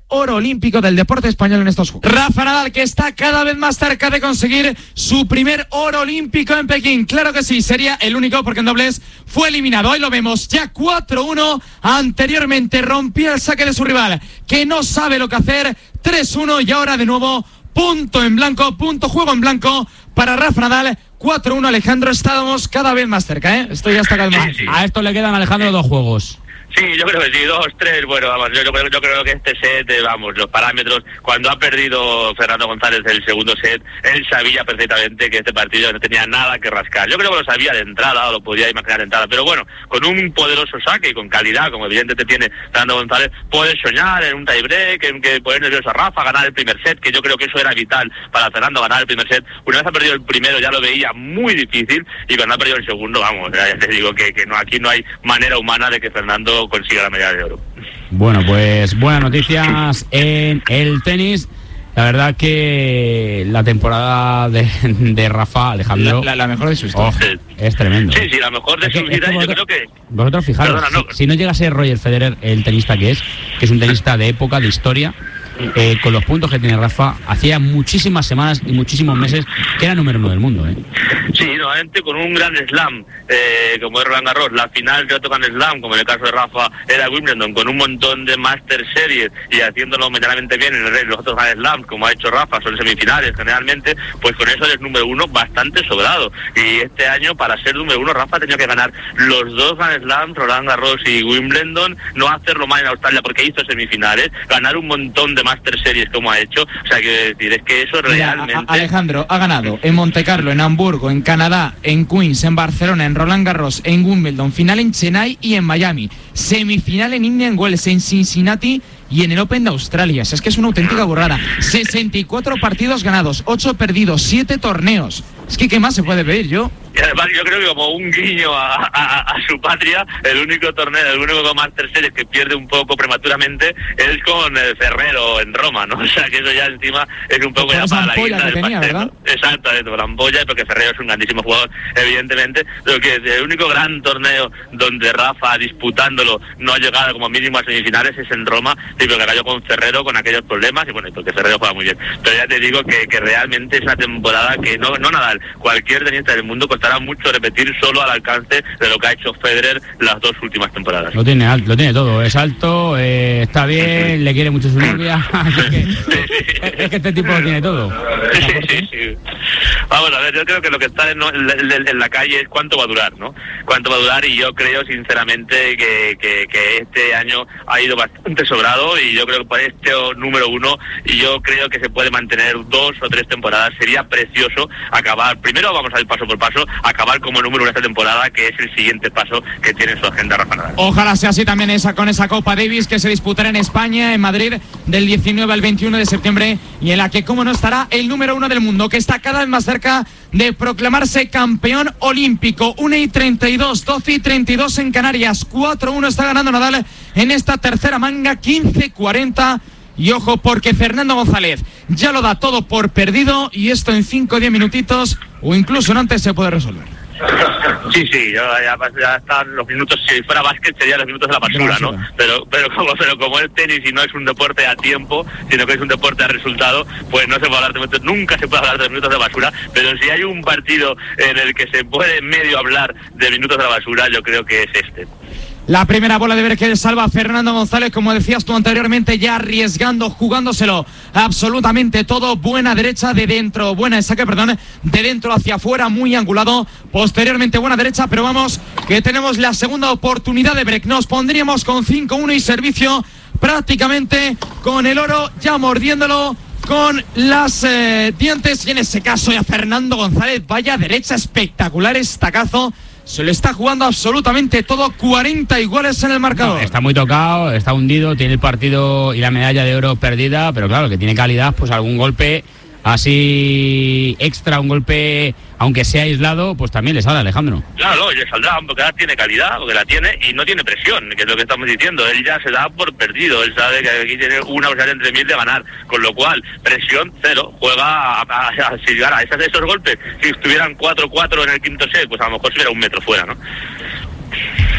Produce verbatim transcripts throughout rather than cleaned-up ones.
oro olímpico del deporte español en estos Juegos. Rafa Nadal, que está cada vez más cerca de conseguir su primer oro olímpico en Pekín. Claro que sí, sería el único porque en dobles fue eliminado. Ahí lo vemos, ya cuatro uno. Anteriormente rompía el saque de su rival, que no sabe lo que hacer. tres uno y ahora de nuevo punto en blanco, punto juego en blanco para Rafa Nadal. cuatro uno, Alejandro, estábamos cada vez más cerca, ¿eh? Esto ya está cada vez más. Sí, sí. A esto le quedan, Alejandro, dos juegos. Sí, yo creo que sí, dos, tres, bueno, vamos, yo, yo, creo, yo creo que este set, eh, vamos, los parámetros, cuando ha perdido Fernando González el segundo set, él sabía perfectamente que este partido no tenía nada que rascar. Yo creo que lo sabía de entrada, o lo podía imaginar de entrada, pero bueno, con un poderoso saque y con calidad, como evidentemente tiene Fernando González, puede soñar en un tiebreak, en que poner nervioso a Rafa, ganar el primer set, que yo creo que eso era vital para Fernando, ganar el primer set. Una vez ha perdido el primero ya lo veía muy difícil, y cuando ha perdido el segundo, vamos, ya te digo que, que no, aquí no hay manera humana de que Fernando consiga la medalla de oro. Bueno, pues buenas noticias en el tenis. La verdad que la temporada de, de Rafa, Alejandro, La, la, la mejor de su historia. Oh, Sí. es tremendo. Sí, sí, la mejor de Es que- su es vida, que y yo vosotros- creo que... Vosotros fijaros, Perdona, no. si, si no llega a ser Roger Federer el tenista que es, que es un tenista de época, de historia, eh, con los puntos que tiene Rafa, hacía muchísimas semanas y muchísimos meses que era número uno del mundo, ¿eh? Sí, nuevamente con un gran slam, eh, como es Roland Garros, la final de otro gran slam, como en el caso de Rafa era Wimbledon, con un montón de Master Series y haciéndolo medianamente bien en el rey de los otros gran slams, como ha hecho Rafa, son semifinales generalmente, pues con eso es número uno bastante sobrado. Y este año, para ser número uno, Rafa tenía que ganar los dos gran slams, Roland Garros y Wimbledon, no hacerlo mal en Australia porque hizo semifinales, ganar un montón de Master Series como ha hecho, o sea, que decir, es que eso Mira, realmente... a- a- Alejandro ha ganado en Montecarlo, en Hamburgo, en Canadá, en Queens, en Barcelona, en Roland Garros, en Wimbledon, final en Chennai y en Miami, semifinal en Indian Wells, en Cincinnati y en el Open de Australia. O sea, es que es una auténtica burrada. sesenta y cuatro partidos ganados, ocho perdidos, siete torneos. Es que ¿qué más se puede pedir? Yo Y además yo creo que como un guiño a, a, a su patria, el único torneo, el único Master Series que pierde un poco prematuramente es con el Ferrero en Roma, ¿no? O sea que eso ya encima es un poco Con ya esa para la ampolla guinda que del tenía, pastel, ¿verdad? ¿no? Exactamente, por la ampolla, porque Ferrero es un grandísimo jugador, evidentemente, pero que el único gran torneo donde Rafa disputándolo no ha llegado como mínimo a semifinales es en Roma, y porque cayó con Ferrero con aquellos problemas, y bueno, y porque Ferrero juega muy bien. Pero ya te digo que, que realmente es una temporada que no, no Nadal, cualquier tenista del mundo costará mucho repetir solo al alcance de lo que ha hecho Federer las dos últimas temporadas. Lo tiene alto, lo tiene todo, es alto, eh, está bien, le quiere mucho su novia. es, que, es que este tipo lo tiene todo. Sí, sí, sí. Vamos a ver, yo creo que lo que está en, en, en la calle es cuánto va a durar, ¿no? Cuánto va a durar, y yo creo sinceramente que, que, que este año ha ido bastante sobrado, y yo creo que para este número uno, y yo creo que se puede mantener dos o tres temporadas. Sería precioso acabar, primero vamos a ir paso por paso, acabar como número uno esta temporada, que es el siguiente paso que tiene en su agenda Rafa Nadal. ojalá sea así también esa con esa Copa Davis que se disputará en España, en Madrid, del diecinueve al veintiuno de septiembre, y en la que cómo no estará el número uno del mundo, que está cada vez más cerca de proclamarse campeón olímpico. Una y treinta y dos, doce y treinta y dos en Canarias, cuatro uno está ganando Nadal en esta tercera manga, quince cuarenta. Y ojo, porque Fernando González ya lo da todo por perdido, y esto en cinco o diez minutitos o incluso en antes se puede resolver. Sí, sí, ya, ya, ya están los minutos. Si fuera básquet serían los minutos de la basura, ¿no? Pero, pero como, pero como es tenis y no es un deporte a tiempo, sino que es un deporte a resultado, pues no se puede hablar de minutos, nunca se puede hablar de minutos de basura. Pero si hay un partido en el que se puede medio hablar de minutos de la basura, yo creo que es este. La primera bola de ver que salva a Fernando González, como decías tú anteriormente, ya arriesgando, jugándoselo absolutamente todo. Buena derecha de dentro, buena de saque, perdón, de dentro hacia afuera, muy angulado. Posteriormente buena derecha, pero vamos, que tenemos la segunda oportunidad de break. Nos pondríamos con cinco uno y servicio prácticamente con el oro ya mordiéndolo con las eh, dientes. Y en ese caso ya Fernando González, vaya derecha espectacular, estacazo. Se le está jugando absolutamente todo, cuarenta iguales en el marcador. No, está muy tocado, está hundido, tiene el partido y la medalla de oro perdida, pero claro, que tiene calidad, pues algún golpe así extra, un golpe, aunque sea aislado, pues también le sale, Alejandro. Claro, no, le saldrá, porque ahora tiene calidad, porque la tiene y no tiene presión, que es lo que estamos diciendo. Él ya se da por perdido, él sabe que aquí tiene una posibilidad entre mil de ganar, con lo cual, presión cero, juega a, a, a, si llegara a esos, esos golpes, si estuvieran cuatro cuatro en el quinto set, pues a lo mejor se hubiera un metro fuera, ¿no?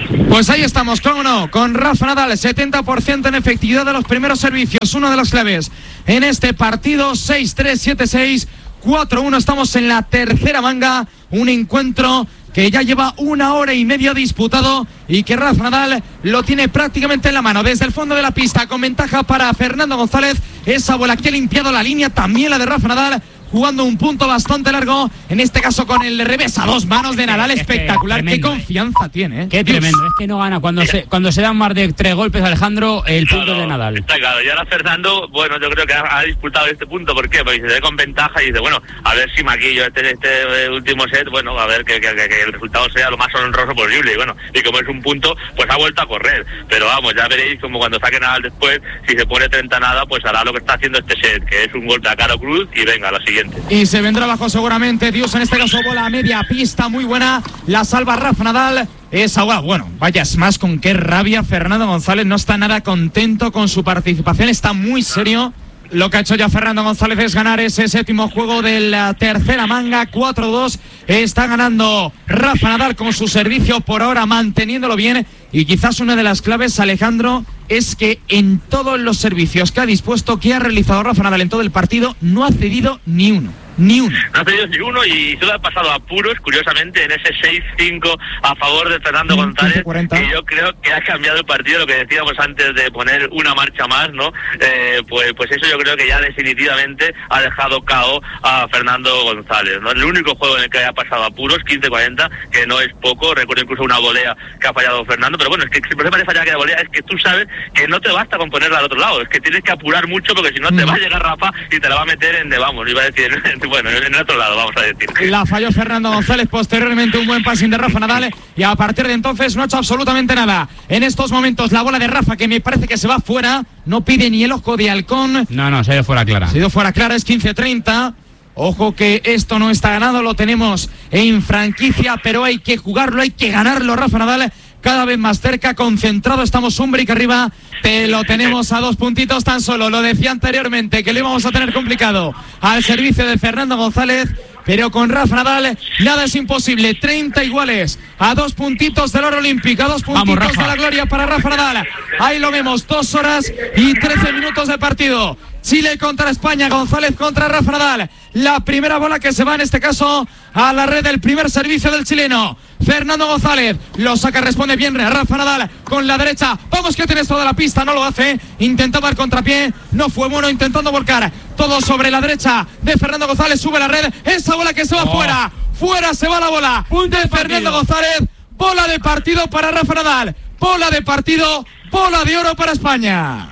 Pues ahí estamos, cómo no, con Rafa Nadal, setenta por ciento en efectividad de los primeros servicios, una de las claves en este partido, seis tres, siete seis, cuatro uno, estamos en la tercera manga, un encuentro que ya lleva una hora y media disputado y que Rafa Nadal lo tiene prácticamente en la mano, desde el fondo de la pista, con ventaja para Fernando González, esa bola que ha limpiado la línea, también la de Rafa Nadal, jugando un punto bastante largo, en este caso con el revés a dos manos de Nadal, espectacular. Qué confianza tiene, ¿eh? Qué tremendo, es que no gana. Cuando se cuando se dan más de tres golpes, Alejandro, el punto claro, de Nadal. Está claro, y ahora Fernando, bueno, yo creo que ha, ha disputado este punto, ¿por qué? Porque se ve con ventaja y dice, bueno, a ver si maquillo este, este último set, bueno, a ver que, que, que el resultado sea lo más honroso posible, y bueno, y como es un punto, pues ha vuelto a correr, pero vamos, ya veréis como cuando saque Nadal después, si se pone treinta nada, pues hará lo que está haciendo este set, que es un golpe a Caro Cruz, y venga, la siguiente. Y se vendrá abajo seguramente Dios, en este caso bola a media pista, muy buena, la salva Rafa Nadal, esa bola, bueno, vaya es más con qué rabia Fernando González, no está nada contento con su participación, está muy serio. Lo que ha hecho ya Fernando González es ganar ese séptimo juego de la tercera manga, cuatro dos, está ganando Rafa Nadal con su servicio por ahora, manteniéndolo bien, y quizás una de las claves, Alejandro, es que en todos los servicios que ha dispuesto, que ha realizado Rafa Nadal en todo el partido, no ha cedido ni uno. Ni uno. No ha cedido ni uno y solo ha pasado a apuros, curiosamente, en ese seis cinco a favor de Fernando González, que yo creo que ha cambiado el partido, lo que decíamos antes de poner una marcha más, ¿no? Eh, pues, pues eso yo creo que ya definitivamente ha dejado K O a Fernando González, ¿no? El único juego en el que ha pasado a apuros, quince cuarenta, que no es poco, recuerdo incluso una volea que ha fallado Fernando, pero bueno, es que el problema de fallar que la volea es que tú sabes que no te basta con ponerla al otro lado, es que tienes que apurar mucho porque si no te va a llegar Rafa y te la va a meter en de, vamos, iba a decir, bueno, en el otro lado, vamos a decir. La falló Fernando González, posteriormente un buen passing de Rafa Nadal, y a partir de entonces no ha hecho absolutamente nada. En estos momentos la bola de Rafa, que me parece que se va fuera, no pide ni el ojo de halcón. No, no, se ha ido fuera clara. Se ha ido fuera clara, es quince treinta. Ojo que esto no está ganado, lo tenemos en franquicia, pero hay que jugarlo, hay que ganarlo. Rafa Nadal cada vez más cerca, concentrado, estamos un break arriba, te lo tenemos a dos puntitos tan solo, lo decía anteriormente que lo íbamos a tener complicado al servicio de Fernando González, pero con Rafa Nadal nada es imposible, treinta iguales, a dos puntitos del oro olímpico, a dos puntitos Vamos, de la gloria para Rafa Nadal, ahí lo vemos, dos horas y trece minutos de partido. Chile contra España, González contra Rafa Nadal, la primera bola que se va en este caso a la red del primer servicio del chileno. Fernando González lo saca, responde bien Rafa Nadal con la derecha, vamos que tienes toda la pista, no lo hace, intentaba el contrapié, no fue bueno, intentando volcar todo sobre la derecha de Fernando González, sube la red, esa bola que se va oh. fuera, fuera se va la bola Punto de Fernando González, bola de partido para Rafa Nadal, bola de partido, bola de oro para España.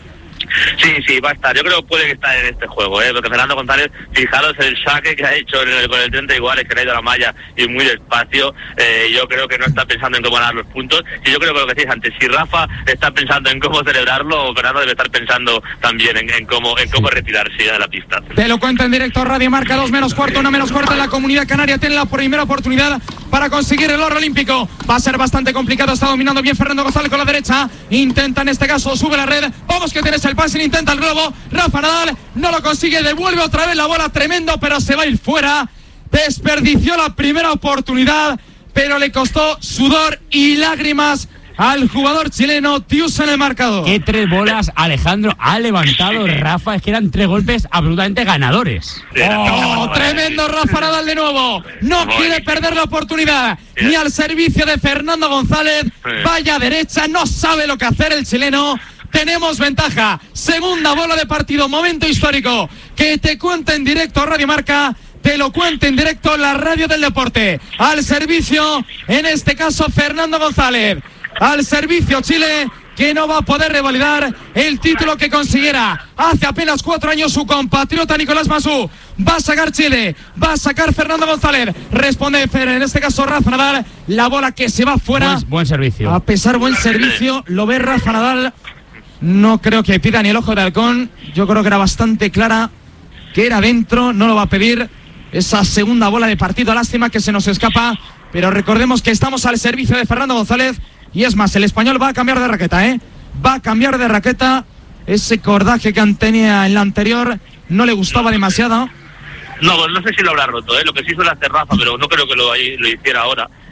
Sí, sí, va a estar. Yo creo que puede que estar en este juego, ¿eh? Porque Fernando González, fijaros el saque que ha hecho en el, con el treinta iguales, que le ha ido a la malla y muy despacio. Eh, yo creo que no está pensando en cómo ganar los puntos. Y yo creo que lo que decís antes, si Rafa está pensando en cómo celebrarlo, Fernando debe estar pensando también en, en cómo en cómo retirarse de la pista. Te lo cuento en directo, Radio Marca, dos menos cuarto, una menos cuarto en la Comunidad Canaria. Tiene la primera oportunidad para conseguir el oro olímpico. Va a ser bastante complicado, está dominando bien Fernando González con la derecha. Intenta en este caso, sube la red. Vamos que tienes el pase, intenta el globo. Rafa Nadal no lo consigue, devuelve otra vez la bola, tremendo, pero se va a ir fuera. Desperdició la primera oportunidad, pero le costó sudor y lágrimas al jugador chileno. Tius en el marcador. Qué tres bolas, Alejandro, ha levantado Rafa, es que eran tres golpes absolutamente ganadores. Oh, tremendo Rafa Nadal de nuevo, no quiere perder la oportunidad, ni al servicio de Fernando González, vaya derecha, no sabe lo que hacer el chileno. Tenemos ventaja, segunda bola de partido, momento histórico, que te cuenta en directo Radio Marca, te lo cuenta en directo la radio del deporte, al servicio, en este caso Fernando González, al servicio Chile, que no va a poder revalidar el título que consiguiera hace apenas cuatro años su compatriota Nicolás Masú. Va a sacar Chile, va a sacar Fernando González, responde en este caso Rafa Nadal, la bola que se va fuera. Buen, buen servicio. A pesar buen servicio, lo ve Rafa Nadal. No creo que pida ni el ojo de halcón. Yo creo que era bastante clara que era dentro. No lo va a pedir. Esa segunda bola de partido, lástima que se nos escapa. Pero recordemos que estamos al servicio de Fernando González. Y es más, el español va a cambiar de raqueta, ¿eh? Va a cambiar de raqueta. Ese cordaje que tenía en la anterior no le gustaba demasiado. No, no sé si lo habrá roto, ¿eh? Lo que sí suele hacer Rafa, pero no creo que lo, lo hiciera ahora.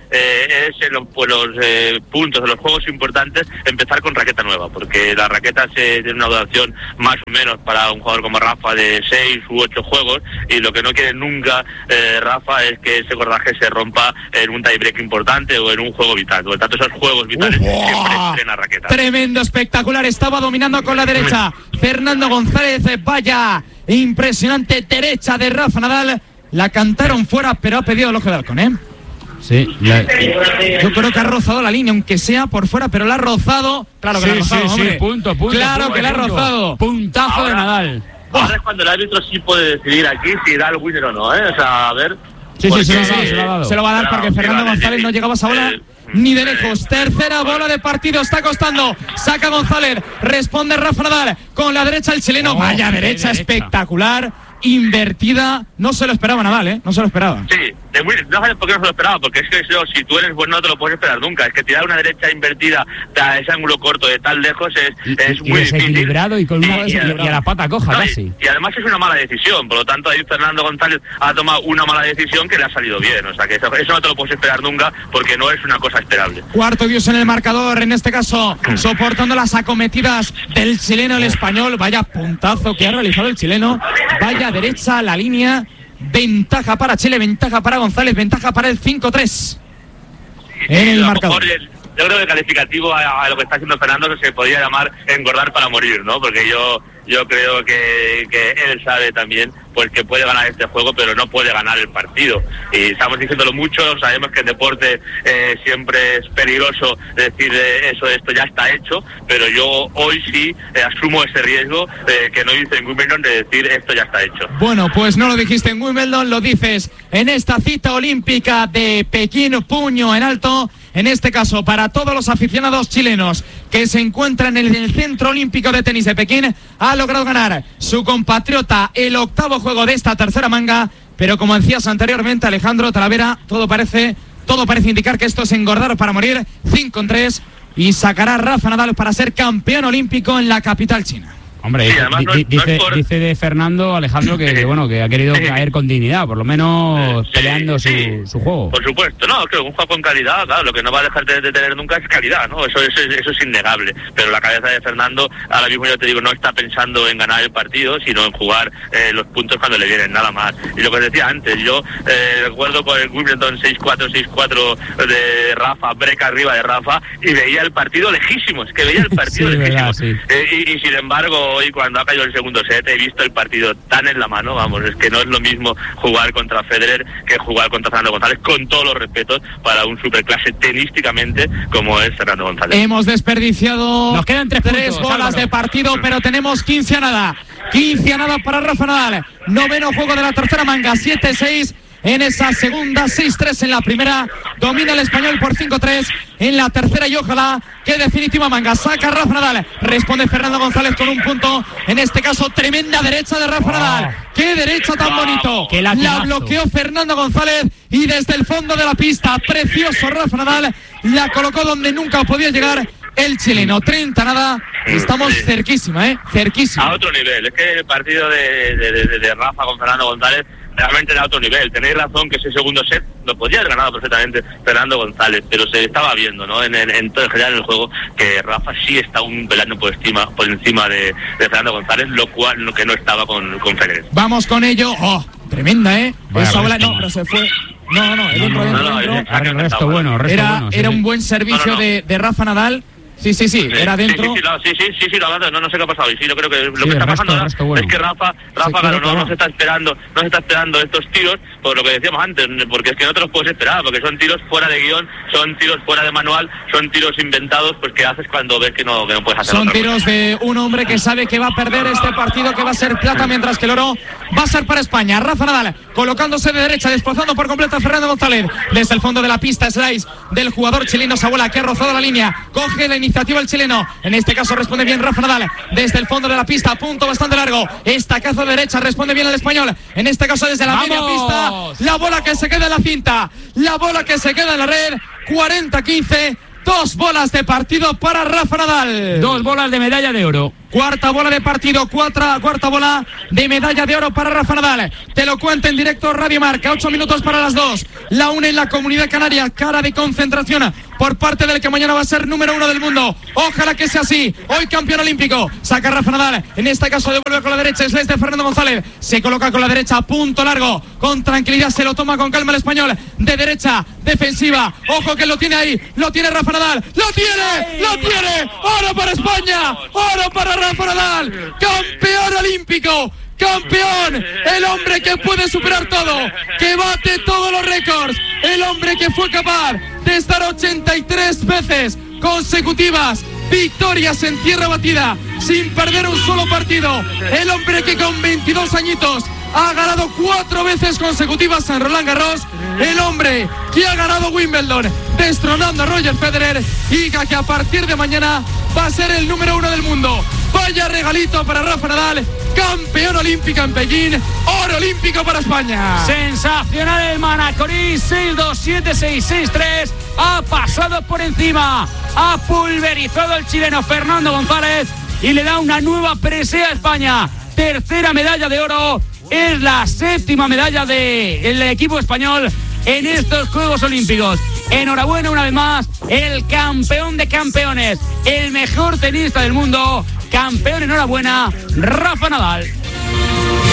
eh, es en los, pues, los eh, puntos, en los juegos importantes, empezar con raqueta nueva, porque la raqueta se tiene una duración más o menos para un jugador como Rafa de seis u ocho juegos, y lo que no quiere nunca eh, Rafa es que ese cordaje se rompa en un tiebreak importante o en un juego vital. Por lo tanto, esos juegos vitales ¡Uah! siempre estrena raqueta. Tremendo, espectacular, estaba dominando con la derecha Fernando González, vaya impresionante derecha de Rafa Nadal, la cantaron fuera, pero ha pedido el ojo de halcón, ¿eh? Sí, la... Yo creo que ha rozado la línea, aunque sea por fuera, pero la ha rozado. Claro que sí, la ha rozado, sí, hombre. Sí, punto, punto, claro punto, que la ha punto. rozado. Puntazo Ahora, de Nadal. Ahora es cuando el árbitro sí puede decidir aquí si da el winner o no, ¿eh? O sea, a ver... Sí, sí, se lo ha dado, Sí, se lo ha dado. se lo va a dar Claro, porque sí, Fernando vale, González sí, no sí. llegaba a esa bola Eh, ni de lejos. Tercera bola de partido, está costando. Saca González, responde Rafa Nadal con la derecha el chileno. Oh, vaya qué derecha, derecha. espectacular, invertida. No se lo esperaba Nadal, ¿eh? No se lo esperaba. Sí, de muy, no sabes por qué no se lo esperaba, porque es que eso, si tú eres bueno no te lo puedes esperar nunca. Es que tirar una derecha invertida a ese ángulo corto de tan lejos es, Y, es y muy desequilibrado difícil. y con una Y- y, y a la pata coja No, casi. y, y además es una mala decisión, por lo tanto ahí Fernando González ha tomado una mala decisión que le ha salido bien, o sea que eso, eso no te lo puedes esperar nunca porque no es una cosa esperable. Cuarto Dios en el marcador, en este caso soportando las acometidas del chileno, el español. Vaya puntazo que ha realizado el chileno. Vaya derecha a la línea. Ventaja para Chile, ventaja para González, ventaja para el cinco tres en el A lo marcador. mejor el- yo creo que el calificativo a, a lo que está haciendo Fernando se podría llamar engordar para morir, ¿no? Porque yo yo creo que, que él sabe también pues que puede ganar este juego, pero no puede ganar el partido. Y estamos diciéndolo mucho, sabemos que en deporte eh, siempre es peligroso decir eh, eso, esto ya está hecho, pero yo hoy sí eh, asumo ese riesgo eh, que no hice en Wimbledon de decir esto ya está hecho. Bueno, pues no lo dijiste en Wimbledon, lo dices en esta cita olímpica de Pekín, puño en alto. En este caso, para todos los aficionados chilenos que se encuentran en el Centro Olímpico de Tenis de Pekín, ha logrado ganar su compatriota el octavo juego de esta tercera manga, pero como decías anteriormente, Alejandro Talavera, todo parece, todo parece indicar que esto es engordar para morir, cinco en tres, y sacará a Rafa Nadal para ser campeón olímpico en la capital china. Hombre, Sí, dice, además di- no es- dice, no es por- dice de Fernando Alejandro que, que, bueno, que ha querido caer con dignidad, por lo menos Sí, peleando su, sí. su juego. Por supuesto, no, creo que un juego con calidad, claro, lo que no va a dejar de, de tener nunca es calidad, ¿no? Eso, eso, es- eso es innegable. Pero la cabeza de Fernando, ahora mismo yo te digo, no está pensando en ganar el partido, sino en jugar eh, los puntos cuando le vienen, nada más. Y lo que os decía antes, yo eh, recuerdo con el Wimbledon seis cuatro, seis cuatro de Rafa, break arriba de Rafa, y veía el partido lejísimo, es que veía el partido Sí, lejísimo. verdad, sí. Eh, y, y sin embargo, hoy cuando ha caído el segundo set, he visto el partido tan en la mano, vamos, es que no es lo mismo jugar contra Federer que jugar contra Fernando González, con todos los respetos para un superclase tenísticamente como es Fernando González. Hemos desperdiciado Nos quedan tres puntos, bolas Álvaro. de partido, pero tenemos quince a nada. quince a nada para Rafa Nadal. Noveno juego de la tercera manga, siete seis en esa segunda, seis tres en la primera. Domina el español por cinco tres en la tercera y ojalá que definitiva manga. Saca Rafa Nadal. Responde Fernando González con un punto. En este caso, tremenda derecha de Rafa Nadal. ¡Qué derecha tan bonito! ¡Qué La latigazo! bloqueó Fernando González y desde el fondo de la pista, precioso Rafa Nadal, la colocó donde nunca podía llegar el chileno. treinta nada, estamos Sí. cerquísima, ¿eh? Cerquísima. A otro nivel, es que el partido de, de, de, de Rafa con Fernando González realmente era a otro nivel. Tenéis razón que ese segundo set lo podía haber ganado perfectamente Fernando González, pero se estaba viendo, ¿no? En, en, en todo en general en el juego que Rafa sí está un peldaño por encima, por encima de, de Fernando González, lo cual lo que no estaba con, con Federer. Vamos con ello. ¡Oh! Tremenda, ¿eh? Vaya Esa bola, resto. no, pero se fue. No, no, no, el No, otro no, dentro, no, no, dentro. el- Ahora el resto bueno, resto Era, bueno. sí, era sí. un buen servicio No, no, no. De, de Rafa Nadal. Sí, sí, sí, era Sí, dentro. Sí, sí, no, sí, sí, sí, sí, lo avanza, no, no sé qué ha pasado. Y sí, yo creo que lo Sí, que el está resto, pasando el ahora resto bueno. es que Rafa, Rafa, Se claro, quiere no, no clavar. se está esperando, no se está esperando estos tiros, por lo que decíamos antes, porque es que no te los puedes esperar, porque son tiros fuera de guión, son tiros fuera de manual, son tiros inventados, pues que haces cuando ves que no, que no puedes hacer Son otra cosa. tiros de un hombre que sabe que va a perder este partido, que va a ser plata, mientras que el oro va a ser para España. Rafa Nadal colocándose de derecha, desplazando por completo a Fernando González. Desde el fondo de la pista, slice del jugador chileno Sabola, que ha rozado la línea. Coge la iniciativa el chileno. En este caso responde bien Rafa Nadal. Desde el fondo de la pista, punto bastante largo. Estacazo de derecha, responde bien el español. En este caso desde la media ¡Vamos! pista. La bola que se queda en la cinta. La bola que se queda en la red. cuarenta quince. Dos bolas de partido para Rafa Nadal. Dos bolas de medalla de oro. Cuarta bola de partido, cuarta, cuarta bola de medalla de oro para Rafa Nadal. Te lo cuenta en directo Radio Marca. Ocho minutos para las dos. La una en la Comunidad Canaria. Cara de concentración por parte del que mañana va a ser número uno del mundo. Ojalá que sea así. Hoy campeón olímpico. Saca Rafa Nadal. En este caso devuelve con la derecha. Es de Fernando González. Se coloca con la derecha. Punto largo. Con tranquilidad. Se lo toma con calma el español. De derecha. Defensiva. Ojo que lo tiene ahí. Lo tiene Rafa Nadal. ¡Lo tiene! ¡Lo tiene! ¡Oro para España! ¡Oro para Rafa Nadal! ¡Campeón olímpico! ¡Campeón! El hombre que puede superar todo, que bate todos los récords, el hombre que fue capaz de estar ochenta y tres veces consecutivas, victorias en tierra batida, sin perder un solo partido, el hombre que con veintidós añitos ha ganado cuatro veces consecutivas en Roland Garros, el hombre que ha ganado Wimbledon, destronando a Roger Federer, y que a partir de mañana va a ser el número uno del mundo. Vaya regalito para Rafa Nadal, campeón olímpico en Pekín, oro olímpico para España. Sensacional el manacorí, seis dos siete seis seis tres, ha pasado por encima, ha pulverizado el chileno Fernando González y le da una nueva presea a España. Tercera medalla de oro, es la séptima medalla del equipo español en estos Juegos Olímpicos. Enhorabuena una vez más, el campeón de campeones, el mejor tenista del mundo, campeón, enhorabuena, Rafa Nadal.